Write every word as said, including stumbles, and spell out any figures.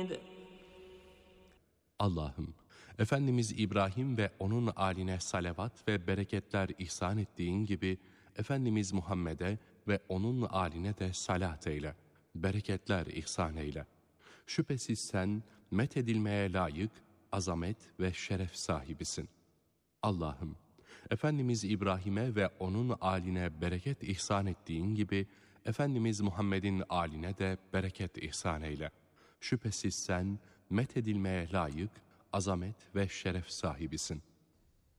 Allah'ım, Efendimiz İbrahim ve onun âline salavat ve bereketler ihsan ettiğin gibi, Efendimiz Muhammed'e ve onun âline de salat eyle, bereketler ihsan eyle. Şüphesiz sen, methedilmeye layık, azamet ve şeref sahibisin. Allah'ım, Efendimiz İbrahim'e ve onun âline bereket ihsan ettiğin gibi, Efendimiz Muhammed'in âline de bereket ihsan eyle. Şüphesiz sen, methedilmeye layık, azamet ve şeref sahibisin.